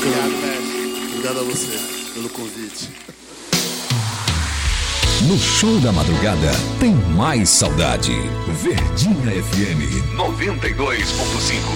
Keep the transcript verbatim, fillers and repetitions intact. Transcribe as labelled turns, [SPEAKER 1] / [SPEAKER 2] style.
[SPEAKER 1] Obrigado, mestre. Obrigado a você pelo convite.
[SPEAKER 2] No Show da Madrugada tem mais saudade. Verdinha F M noventa e dois ponto cinco.